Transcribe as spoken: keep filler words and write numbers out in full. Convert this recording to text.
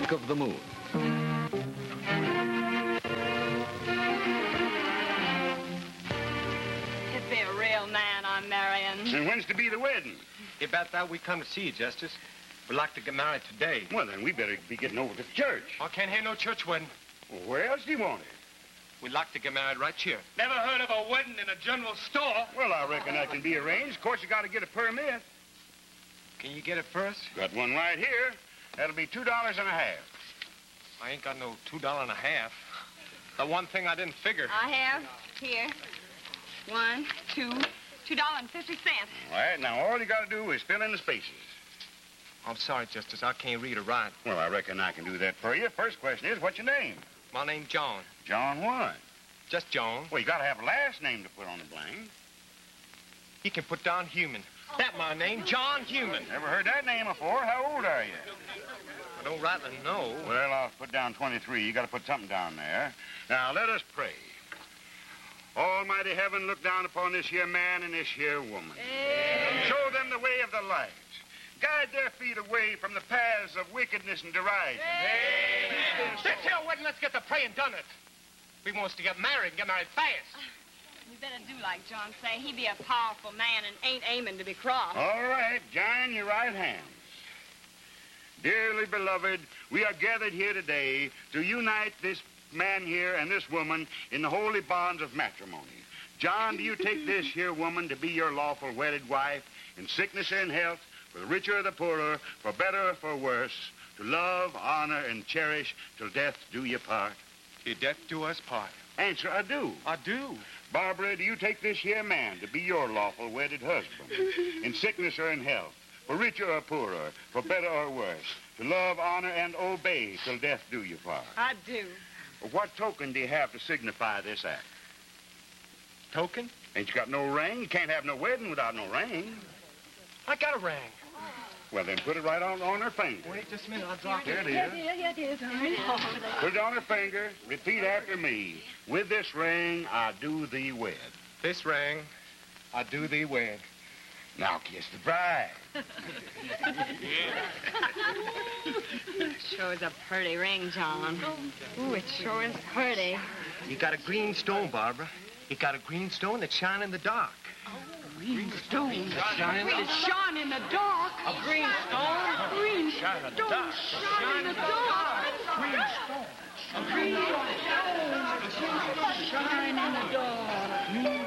Milk of the Moon. It be a real man I'm marrying. And when's to be the wedding? About that we come to see you, Justice. We'd like to get married today. Well, then we better be getting over to the church. I can't have no church wedding. Well, where else do you want it? We'd like to get married right here. Never heard of a wedding in a general store. Well, I reckon that can be arranged. Of course, you got to get a permit. Can you get it first? Got one right here. That'll be two dollars and a half. I ain't got no two dollar and a half. The one thing I didn't figure. I have here one, two, two dollars and fifty cents. All right, now all you got to do is fill in the spaces. I'm sorry, Justice. I can't read or write. Well, I reckon I can do that for you. First question is, what's your name? My name's John. John what? Just John. Well, you got to have a last name to put on the blank. You can put down Human. That my name, John Human. Never heard that name before. How old are you? I don't rightly know. Well, I'll put down twenty-three. You got to put something down there. Now, let us pray. Almighty heaven, look down upon this here man and this here woman. Amen. Show them the way of the light. Guide their feet away from the paths of wickedness and derision. Amen. This here wedding, let's get the praying done it. We wants to get married and get married fast. You better do like John say. He be a powerful man and ain't aiming to be crossed. All right, join your right hands. Dearly beloved, we are gathered here today to unite this man here and this woman in the holy bonds of matrimony. John, do you take this here woman to be your lawful wedded wife in sickness or in health, for the richer or the poorer, for better or for worse, to love, honor, and cherish till death do you part? Till death do us part. Answer, I do. I do. Barbara, do you take this here man to be your lawful wedded husband in sickness or in health, for richer or poorer, for better or worse, to love, honor, and obey till death do you part? I do. What token do you have to signify this act? Token? Ain't you got no ring? You can't have no wedding without no ring. I got a ring. Well, then put it right on, on her finger. Wait just a minute, I'll drop Here it. it is. Yeah, yeah, it is, all right. Put it on her finger. Repeat after me. With this ring, I do thee wed. This ring, I do thee wed. Now kiss the bride. Sure is a pretty ring, John. Ooh, it sure is pretty. You got a green stone, Barbara. You got a green stone that shine in the dark. Green stone. Shine in the It shine in the dark. A green stone. Green Shine in the stone dark. shine in the dark. Green stone. Green stone shine in the dark.